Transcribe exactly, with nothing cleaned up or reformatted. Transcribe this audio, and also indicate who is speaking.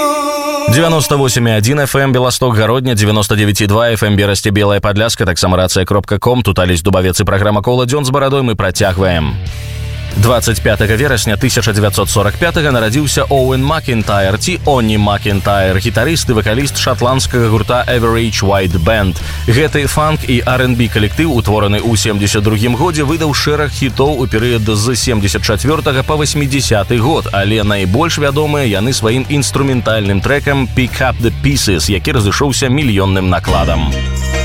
Speaker 1: девяносто восемь и один эф эм Белосток Гародня, девяносто девять и два эф эм Берасці Белая Падляска, таксама рацыя кропка ком, тут Алесь Дубавец і праграма «Кола дзён» з барадой мы працягваем. двадцать пятого верасня тысяча девятьсот сорок пятого нарадзіўся Оуэн Макентайр, ці Онні Макентайр, гітарыст і вакаліст шатландскага гурта Average White Band. Гэты фанк і ар энд би калектыў, утвораны ў семдзесят другім годзе, выдаў шэраг хітоў у перыяд з семдзесят чацвёртага па восьмідзесяты год, але найбольш вядомыя яны сваім інструментальным трэкам «Pick Up The Pieces», які разышоўся мільённым накладам.